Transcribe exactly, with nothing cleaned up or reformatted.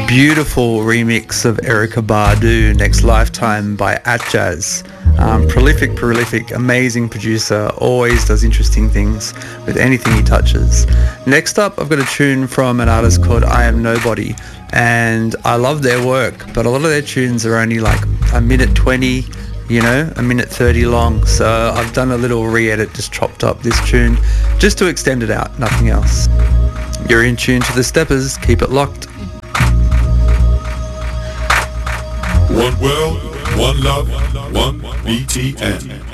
beautiful remix of Erykah Badu, Next Lifetime by Atjazz. Um, prolific, prolific, amazing producer, always does interesting things with anything he touches. Next up, I've got a tune from an artist called I Am Nobody, and I love their work, but a lot of their tunes are only like a minute twenty, you know, a minute thirty long. So I've done a little re-edit, just chopped up this tune just to extend it out, nothing else. You're in tune to the Steppers, keep it locked. One world, one love, one B T N.